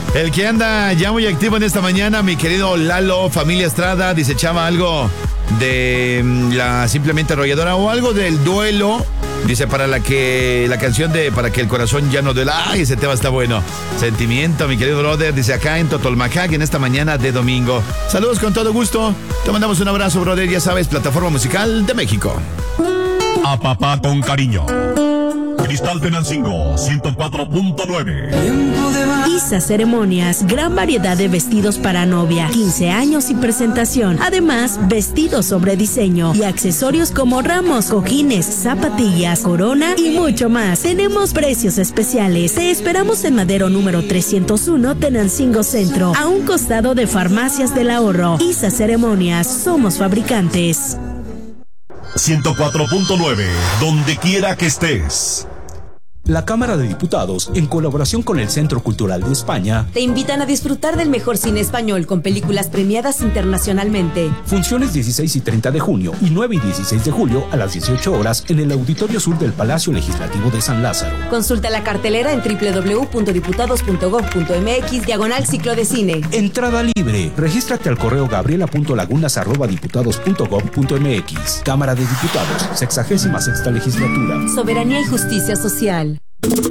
El que anda ya muy activo en esta mañana, mi querido Lalo, familia Estrada, dice Chava algo de la Simplemente Arrolladora o algo del duelo. Dice para la canción de Para que el corazón ya no duela. Ay, ese tema está bueno. Sentimiento, mi querido brother. Dice acá en Totolmacac en esta mañana de domingo. Saludos con todo gusto. Te mandamos un abrazo, brother. Ya sabes, Plataforma Musical de México. A papá con cariño. Cristal Tenancingo 104.9. ISA Ceremonias, gran variedad de vestidos para novia, 15 años y presentación. Además, vestidos sobre diseño y accesorios como ramos, cojines, zapatillas, corona y mucho más. Tenemos precios especiales. Te esperamos en Madero número 301, Tenancingo Centro, a un costado de Farmacias del Ahorro. ISA Ceremonias, somos fabricantes. 104.9, donde quiera que estés. La Cámara de Diputados, en colaboración con el Centro Cultural de España, te invitan a disfrutar del mejor cine español con películas premiadas internacionalmente. Funciones 16 y 30 de junio y 9 y 16 de julio a las 18 horas en el Auditorio Sur del Palacio Legislativo de San Lázaro. Consulta la cartelera en www.diputados.gov.mx/ciclo de cine. Entrada libre. Regístrate al correo gabriela.lagunas@diputados.gov.mx. Cámara de Diputados, 66ª Legislatura. Soberanía y justicia social.